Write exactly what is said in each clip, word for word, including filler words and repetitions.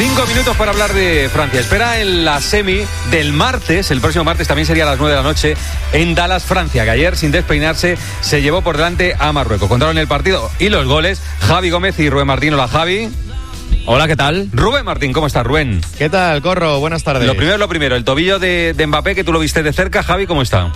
Cinco minutos para hablar de Francia. Espera en la semi del martes, el próximo martes también sería a las nueve de la noche, en Dallas, Francia, que ayer, sin despeinarse, se llevó por delante a Marruecos. Contaron el partido y los goles Javi Gómez y Rubén Martín. Hola, Javi. Hola, ¿qué tal? Rubén Martín, ¿cómo estás, Rubén? ¿Qué tal, Corro? Buenas tardes. Lo primero es lo primero, el tobillo de, de Mbappé, que tú lo viste de cerca. Javi, ¿cómo está?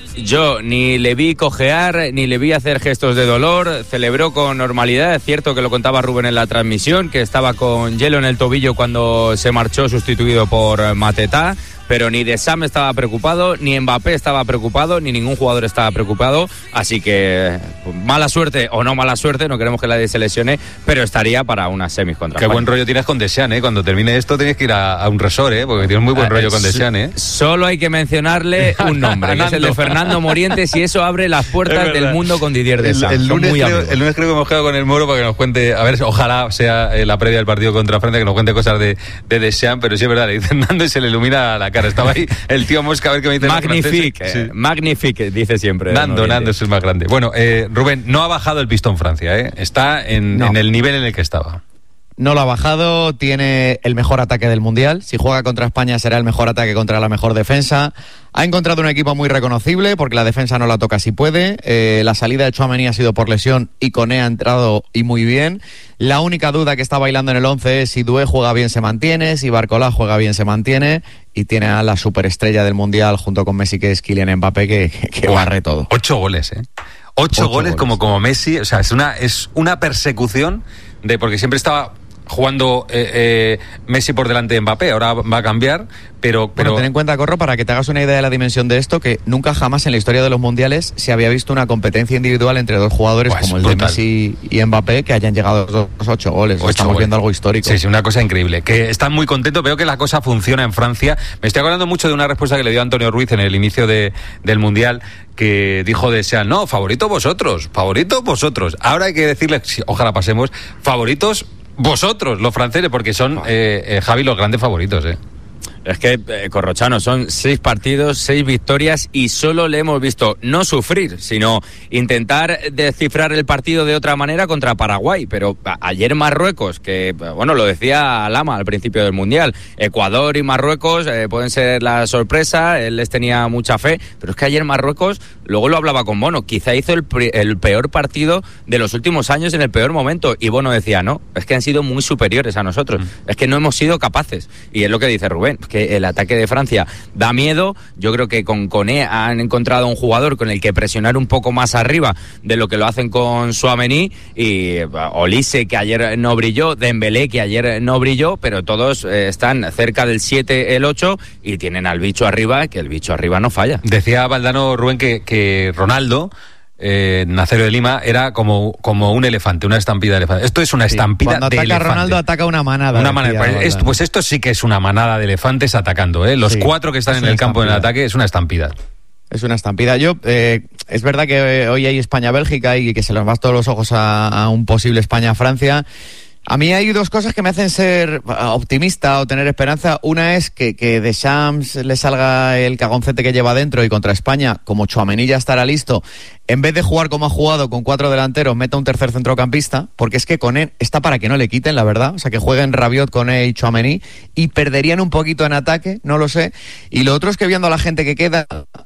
Yo ni le vi cojear, ni le vi hacer gestos de dolor, celebró con normalidad. Es cierto que lo contaba Rubén en la transmisión, que estaba con hielo en el tobillo cuando se marchó sustituido por Mateta, pero ni Deschamps estaba preocupado, ni Mbappé estaba preocupado, ni ningún jugador estaba preocupado, así que mala suerte o no mala suerte, no queremos que nadie se lesione, pero estaría para unas semis contra Qué España. buen rollo tienes con Deschamps, ¿eh? Cuando termine esto tienes que ir a, a un resort, ¿eh? Porque tienes muy buen rollo con Deschamps, ¿eh? Solo hay que mencionarle un nombre, que es el de Fernando Morientes, y eso abre las puertas del mundo con Didier Deschamps. El, el, lunes muy creo, el lunes creo que hemos quedado con el Moro para que nos cuente, a ver, ojalá sea eh, la previa del partido contra Francia, que nos cuente cosas de, de Deschamps, pero sí es verdad, le dicen Nando y se le ilumina la cara. Estaba ahí el tío Mosca, a ver qué me dice. Magnifique, eh, sí. Magnifique, dice siempre. Nando, Nando es el más grande. Bueno, eh, Rubén, no ha bajado el pistón Francia, ¿eh? Está en, no. en el nivel en el que estaba. No lo ha bajado, tiene el mejor ataque del Mundial. Si juega contra España será el mejor ataque contra la mejor defensa. Ha encontrado un equipo muy reconocible porque la defensa no la toca si puede. Eh, la salida de Tchouaméni ha sido por lesión y Koné ha entrado y muy bien. La única duda que está bailando en el once es si Doué juega bien se mantiene, si Barcola juega bien se mantiene, y tiene a la superestrella del Mundial junto con Messi, que es Kylian Mbappé, que, que barre todo. Ocho goles, ¿eh? Ocho, Ocho goles, goles como, como Messi. O sea, es una, es una persecución de, porque siempre estaba jugando eh, eh, Messi por delante de Mbappé, ahora va a cambiar, pero... pero... Bueno, ten en cuenta, Corro, para que te hagas una idea de la dimensión de esto, que nunca jamás en la historia de los mundiales se había visto una competencia individual entre dos jugadores pues como el brutal. de Messi y Mbappé, que hayan llegado a los ocho goles. Ocho Estamos goles. viendo algo histórico. Sí, sí, una cosa increíble. Que están muy contentos, veo que la cosa funciona en Francia. Me estoy acordando mucho de una respuesta que le dio Antonio Ruiz en el inicio de, del Mundial, que dijo de Sean, no, favorito vosotros, favorito vosotros. Ahora hay que decirles, sí, ojalá pasemos, favoritos vosotros, los franceses, porque son, eh, eh, Javi, los grandes favoritos, ¿eh? Es que, eh, Corrochano, son seis partidos, seis victorias, y solo le hemos visto no sufrir, sino intentar descifrar el partido de otra manera contra Paraguay. Pero a- ayer Marruecos, que, bueno, lo decía Lama al principio del Mundial, Ecuador y Marruecos eh, pueden ser la sorpresa, él les tenía mucha fe, pero es que ayer Marruecos, luego lo hablaba con Bono, quizá hizo el, pri- el peor partido de los últimos años en el peor momento, y Bono decía, no, es que han sido muy superiores a nosotros, mm. es que no hemos sido capaces, y es lo que dice Rubén, que el ataque de Francia da miedo. Yo creo que con Koné han encontrado un jugador con el que presionar un poco más arriba de lo que lo hacen con Tchouaméni, y Olise, que ayer no brilló, Dembélé, que ayer no brilló, pero todos eh, están cerca del siete, el ocho, y tienen al bicho arriba, que el bicho arriba no falla. Decía Valdano, Rubén, que, que Ronaldo, eh, Nazario de Lima, era como, como un elefante, una estampida de elefante. Esto es una Sí, estampida cuando de ataca elefante. Ronaldo, ataca una manada. Una manada. decía, Pues, esto, pues esto sí que es una manada de elefantes atacando, ¿eh? Los Sí, cuatro que están es en el una campo en el estampida. ataque es una estampida. Es una estampida. Yo, eh, es verdad que hoy hay España-Bélgica y que se nos van todos los ojos a, a un posible España-Francia. A mí hay dos cosas que me hacen ser optimista o tener esperanza. Una es que, que Deschamps le salga el cagoncete que lleva dentro, y contra España, como Tchouaméni ya estará listo, en vez de jugar como ha jugado con cuatro delanteros, meta un tercer centrocampista, porque es que Koné está para que no le quiten, la verdad. O sea, que jueguen Rabiot, Koné y Tchouaméni, y perderían un poquito en ataque, no lo sé. Y lo otro es que, viendo a la gente que queda,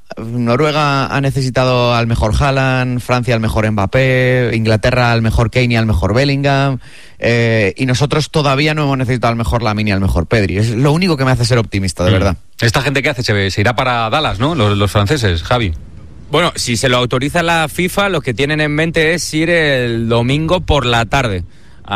Noruega ha necesitado al mejor Haaland, Francia al mejor Mbappé, Inglaterra al mejor Kane y al mejor Bellingham, eh, y nosotros todavía no hemos necesitado al mejor Lamine y al mejor Pedri. Es lo único que me hace ser optimista, de Mm. verdad. Esta gente que hace se, se irá para Dallas, ¿no? Los, los franceses, Javi. Bueno, si se lo autoriza la FIFA, lo que tienen en mente es ir el domingo por la tarde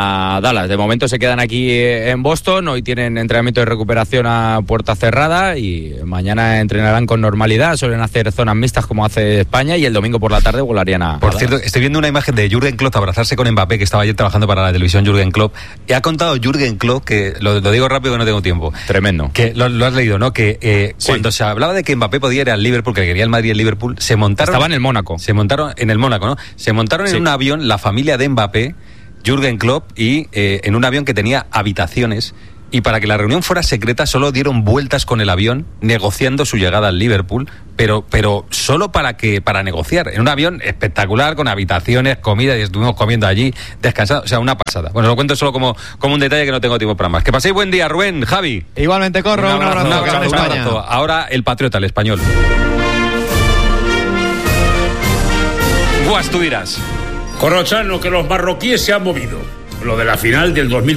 a Dallas. De momento se quedan aquí en Boston, hoy tienen entrenamiento de recuperación a puerta cerrada, y mañana entrenarán con normalidad, suelen hacer zonas mixtas como hace España, y el domingo por la tarde volarían a... Por a cierto, estoy viendo una imagen de Jürgen Klopp abrazarse con Mbappé, que estaba ayer trabajando para la televisión Jürgen Klopp, y ha contado Jürgen Klopp, que lo, lo digo rápido que no tengo tiempo. Tremendo. Que lo, lo has leído, ¿no? Que eh, Sí. cuando se hablaba de que Mbappé podía ir al Liverpool, que quería el Madrid y el Liverpool, se montaron... Estaba en el Mónaco. Se montaron en el Mónaco, ¿no? Se montaron Sí. en un avión la familia de Mbappé, Jürgen Klopp, y eh, en un avión que tenía habitaciones y para que la reunión fuera secreta solo dieron vueltas con el avión negociando su llegada al Liverpool, pero pero solo para que para negociar, en un avión espectacular con habitaciones, comida, y estuvimos comiendo allí, descansando, o sea, una pasada. Bueno, lo cuento solo como, como un detalle que no tengo tiempo para más. Que paséis buen día, Rubén, Javi. Igualmente, Corro, un abrazo, un abrazo, un abrazo, un abrazo. Ahora el patriota, el español. Guas, tú dirás. Corrochano, que los marroquíes se han movido. Lo de la final del dos mil